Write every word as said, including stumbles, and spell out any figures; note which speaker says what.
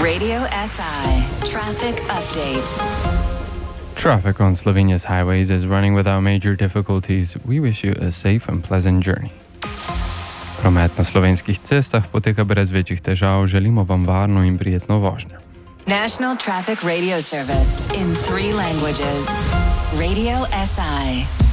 Speaker 1: Radio S I Traffic Update.
Speaker 2: Traffic on Slovenia's highways is running without major difficulties. We wish you a safe and pleasant journey. Promet na slovenskih cestah poteka brez večjih težav. Želimo vam varno in prijetno vožnjo.
Speaker 1: National Traffic Radio Service in three languages. Radio S I.